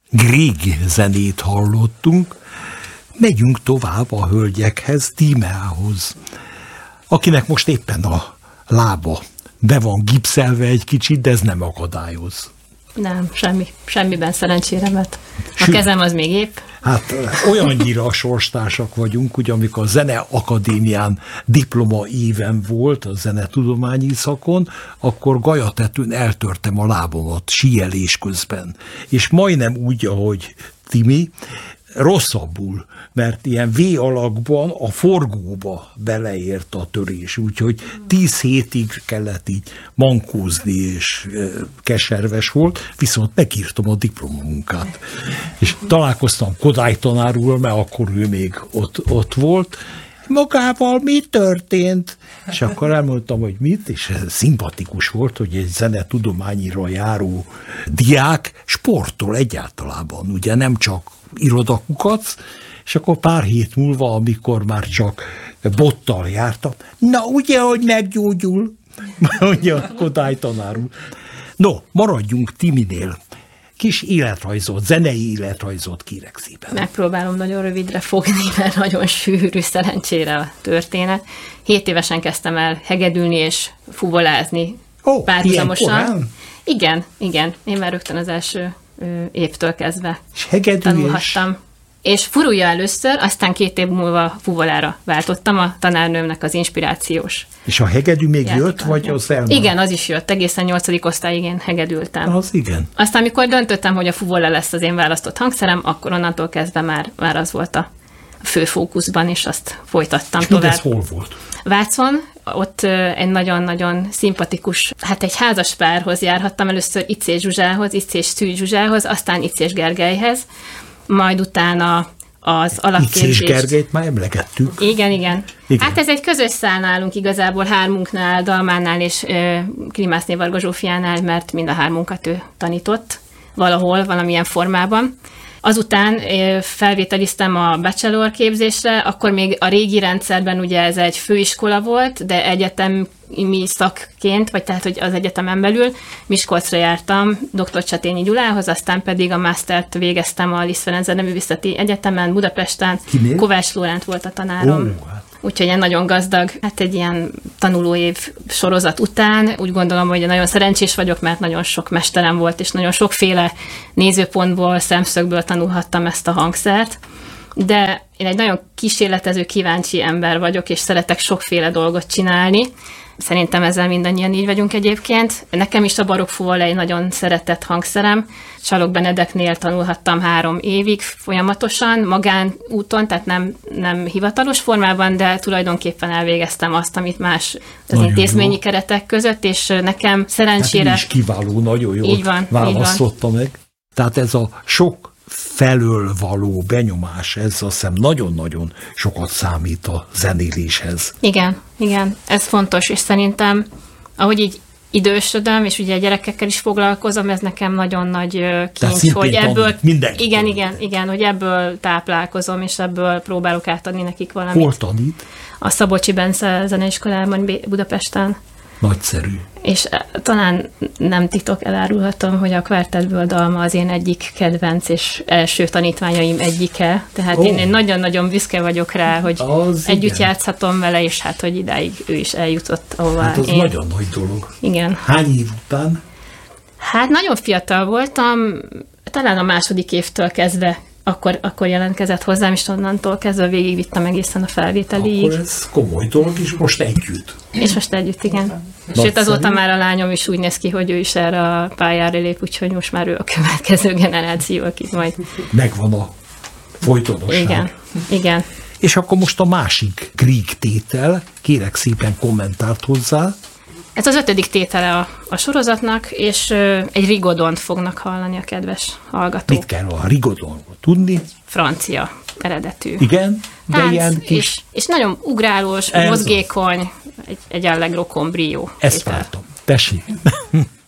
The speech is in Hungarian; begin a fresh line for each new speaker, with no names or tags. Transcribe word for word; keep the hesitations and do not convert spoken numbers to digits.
grieg zenét hallottunk, megyünk tovább a hölgyekhez, Tímeához, akinek most éppen a lába be van gipszelve egy kicsit, de ez nem akadályoz.
Nem, semmi, semmiben szerencsére, mert a
Sőt,
kezem az még épp.
Hát olyannyira sorstársak vagyunk, hogy amikor a Zeneakadémián diploma éven volt, a zenetudományi szakon, akkor gajatetőn eltörtem a lábamat síelés közben. És majdnem úgy, ahogy Timi, rosszabbul, mert ilyen V alakban a forgóba beleért a törés, úgyhogy tíz hétig kellett így mankózni, és e, keserves volt, viszont megírtam a diplomamunkát. És találkoztam Kodály tanár úrral, mert akkor ő még ott, ott volt, magával mi történt? És akkor elmondtam, hogy mit, és szimpatikus volt, hogy egy zenetudományira járó diák sportol egyáltalában, ugye nem csak irodakukac, és akkor pár hét múlva, amikor már csak bottal jártam, na ugye, hogy meggyógyul, mondja a Kodály tanár úr. No, maradjunk Timinél. Kis életrajzot, zenei életrajzot kérek szépen.
Megpróbálom nagyon rövidre fogni, mert nagyon sűrű szerencsére a történet. Hét évesen kezdtem el hegedülni és fuvolázni
Ó,
párhuzamosan. Igen, igen. Én már rögtön az első ö, évtől kezdve
és hegedülés.
tanulhattam. És furulja először, aztán két év múlva fuvolára váltottam, a tanárnőmnek az inspirációs.
És a hegedű még
játéka.
Jött, vagy az elmaradt?
Igen, az is jött. Egészen nyolcadik osztályig én hegedültem.
Az igen.
Aztán, amikor döntöttem, hogy a fuvola lesz az én választott hangszerem, akkor onnantól kezdve már, már az volt a fő fókuszban, és azt folytattam
és
tovább.
mindez hol volt?
Vácon, ott egy nagyon-nagyon szimpatikus, hát egy házas párhoz járhattam, először Icés Zsuzsához, Icés Szűcs Zsuzsához, aztán Icés Gergelyhez, majd utána az alapképzést.
Icés Gergelyt már emlegettük.
Igen, igen,
igen.
Hát ez egy közös szál nálunk igazából, hármunknál, Dalmánál és e, Klimászné Varga Zsófiánál, mert mind a hármunkat ő tanított valahol, valamilyen formában. Azután felvételiztem a bachelor képzésre, akkor még a régi rendszerben ugye ez egy főiskola volt, de egyetemi szakként, vagy tehát, hogy az egyetemen belül Miskolcra jártam dr. Csetényi Gyulához, aztán pedig a mastert végeztem a Liszt Ferenc Zeneművészeti Egyetemen, Budapesten.
Kinél?
Kovács Lóránt volt a tanárom.
Ó, hát.
Úgyhogy egy nagyon gazdag, hát egy ilyen tanulóév sorozat után úgy gondolom, hogy nagyon szerencsés vagyok, mert nagyon sok mesterem volt, és nagyon sokféle nézőpontból, szemszögből tanulhattam ezt a hangszert. De én egy nagyon kísérletező, kíváncsi ember vagyok, és szeretek sokféle dolgot csinálni. Szerintem ezzel mindannyian így vagyunk egyébként. Nekem is a barokkfuvola egy nagyon szeretett hangszerem. Csalog Benedeknél tanulhattam három évig folyamatosan, magánúton, tehát nem, nem hivatalos formában, de tulajdonképpen elvégeztem azt, amit más az
nagyon
intézményi
jó.
keretek között, és nekem szerencsére...
Hát is kiváló, nagyon jól
így van,
választotta így van. Meg. Tehát ez a sok felől való benyomás, ez azt hiszem nagyon-nagyon sokat számít a zenéléshez.
Igen, igen, ez fontos, és szerintem, ahogy így idősödöm, és ugye a gyerekekkel is foglalkozom, ez nekem nagyon nagy kincs, hogy ebből, igen, igen, igen, hogy ebből táplálkozom, és ebből próbálok átadni nekik valamit.
Hol tanít?
A Szabolcsi Bence Zeneiskolában Budapesten.
Nagyszerű.
És talán nem titok, elárulhatom, hogy a Kvartettből dalma az én egyik kedvenc és első tanítványaim egyike. Tehát oh. én, én nagyon-nagyon büszke vagyok rá, hogy az együtt igen. játszhatom vele, és hát, hogy idáig ő is eljutott, ahová
hát az
én.
nagyon nagy dolog.
Igen.
Hány év után?
Hát nagyon fiatal voltam, talán a második évtől kezdve Akkor, akkor jelentkezett hozzám, és onnantól kezdve végigvittem egészen a felvételiig.
Akkor ez komoly dolog, és most együtt.
És most együtt, igen.
Nagyszerű.
Sőt, azóta már a lányom is úgy néz ki, hogy ő is erre a pályára lép, úgyhogy most már ő a következő generáció, akit majd...
Megvan a folytonosság.
Igen, igen.
És akkor most a másik grieg tétel, kérek szépen kommentárt hozzá.
Ez az ötödik tétele a, a sorozatnak, és ö, egy rigodont fognak hallani a kedves hallgatók.
Mit kell a rigodonról tudni?
Francia eredetű.
Igen, de
tánc,
ilyen kis...
És, és nagyon ugrálós, ez mozgékony, egy, egy allegro con brio.
Ezt vártam. Tessék.